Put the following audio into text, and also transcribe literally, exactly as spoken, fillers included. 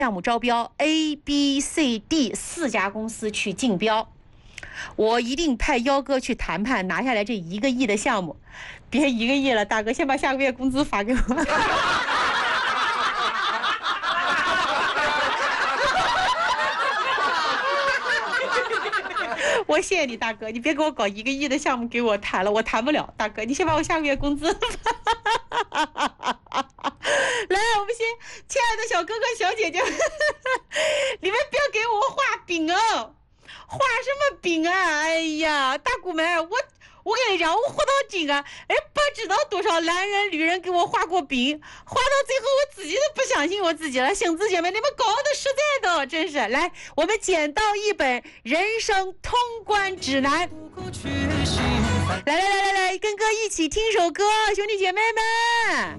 项目招标 A B C D 四家公司去竞标，我一定派幺哥去谈判，拿下来这一个亿的项目。别一个亿了，大哥，先把下个月工资发给我。我谢谢你，大哥，你别给我搞一个亿的项目给我谈了，我谈不了，大哥，你先把我下个月工资。来，我们先，亲爱的小哥哥小姐姐们，你们不要给我画饼哦，画什么饼啊？哎呀，大姑们，我我跟你讲，我活到今啊，哎，不知道多少男人女人给我画过饼，画到最后我自己都不相信我自己了。兄弟姐妹，你们搞的实在的，真是。来，我们捡到一本人生通关指南。来来来来来，跟哥一起听首歌，兄弟姐妹们。